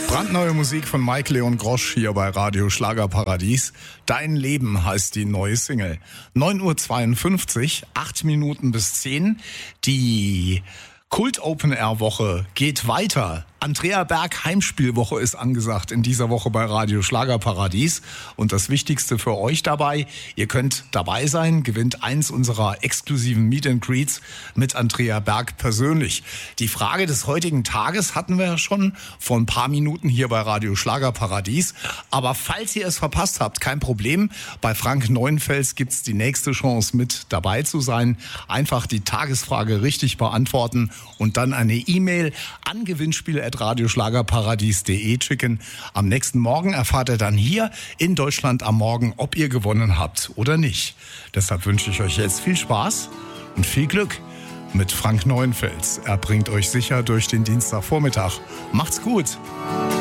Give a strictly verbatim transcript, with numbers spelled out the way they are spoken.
Brandneue Musik von Mike Leon Grosch hier bei Radio Schlagerparadies. Dein Leben heißt die neue Single. neun Uhr zweiundfünfzig, acht Minuten bis zehn. Die Kult Open Air Woche geht weiter. Andrea Berg Heimspielwoche ist angesagt in dieser Woche bei Radio Schlagerparadies. Und das Wichtigste für euch dabei, ihr könnt dabei sein, gewinnt eins unserer exklusiven Meet and Greets mit Andrea Berg persönlich. Die Frage des heutigen Tages hatten wir ja schon vor ein paar Minuten hier bei Radio Schlagerparadies. Aber falls ihr es verpasst habt, kein Problem. Bei Frank Neuenfels gibt's die nächste Chance mit dabei zu sein. Einfach die Tagesfrage richtig beantworten und dann eine E-Mail an Gewinnspiel at radioschlagerparadies punkt de schicken. Am nächsten Morgen erfahrt ihr dann hier in Deutschland am Morgen, ob ihr gewonnen habt oder nicht. Deshalb wünsche ich euch jetzt viel Spaß und viel Glück mit Frank Neuenfels. Er bringt euch sicher durch den Dienstagvormittag. Macht's gut!